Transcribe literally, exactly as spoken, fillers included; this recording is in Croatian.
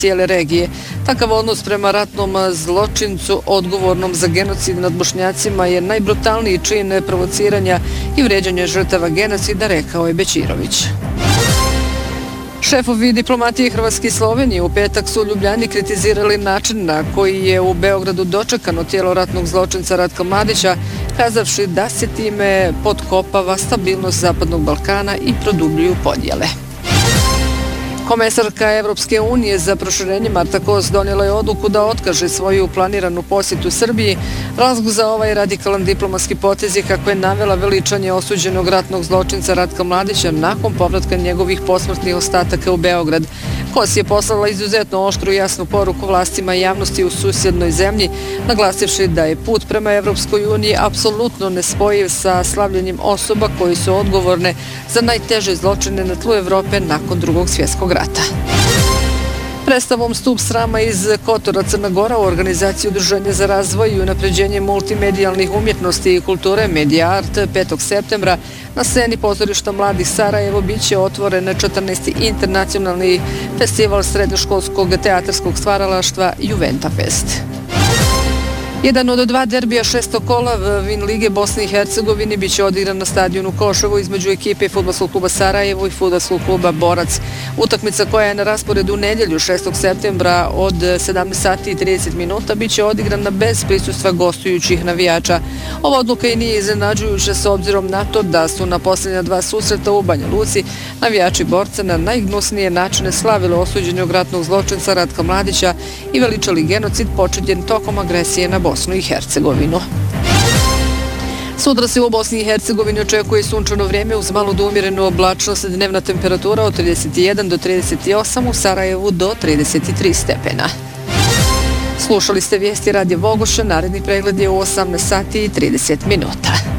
cijele regije. Takav odnos prema ratnom zločincu odgovornom za genocid nad Bošnjacima je najbrutalniji čin provociranja i vrijeđanja žrtava genocida, rekao je Bećirović. Šefovi diplomatije Hrvatske i Slovenije u petak su u Ljubljani kritizirali način na koji je u Beogradu dočekano tijelo ratnog zločinca Ratka Mladića, kazavši da se time potkopava stabilnost Zapadnog Balkana i produbljuju podjele. Komesarka Evropske unije za proširenje Marta Kos donijela je odluku da otkaže svoju planiranu posjetu Srbiji. Razlog za ovaj radikalan diplomatski potez je, kako je navela, veličanje osuđenog ratnog zločinca Ratka Mladića nakon povratka njegovih posmrtnih ostataka u Beograd. Kos je poslala izuzetno oštru i jasnu poruku vlastima i javnosti u susjednoj zemlji, naglasivši da je put prema Evropskoj uniji apsolutno nespojiv sa slavljenjem osoba koji su odgovorne za najteže zločine na tlu Evrope nakon drugog svjetskog rata. Predstavom Stup srama iz Kotora, Crna Gora, u organizaciji Udruženja za razvoj i unapređenje multimedijalnih umjetnosti i kulture Media Art petog septembra na sceni pozorišta Mladih Sarajevo biće otvoren četrnaesti internacionalni festival srednjoškolskog teatarskog stvaralaštva Juventa Fest. Jedan od dva derbija šestog kola Vin Lige Bosne i Hercegovine biće odigran na stadionu Koševo između ekipe Fudbalskog kluba Sarajevo i Fudbalskog kluba Borac. Utakmica koja je na rasporedu u nedjelju šestog septembra od sedamnaest sati i trideset minuta biće odigrana bez prisustva gostujućih navijača. Ova odluka i nije iznenađujuća s obzirom na to da su na posljednja dva susreta u Banja Luci navijači Borca na najgnusnije načine slavili osuđenog ratnog zločinca Ratka Mladića i veličali genocid počinjen tokom agresije na Bosnu i Hercegovinu. Sutra se u Bosni i Hercegovini očekuje sunčano vrijeme uz malu do umjerenu oblačnost, dnevna temperatura od trideset jedan do trideset osam, u Sarajevu do trideset tri stepena. Slušali ste vijesti Radija Vogoša, naredni pregled je u osamnaest sati i trideset minuta.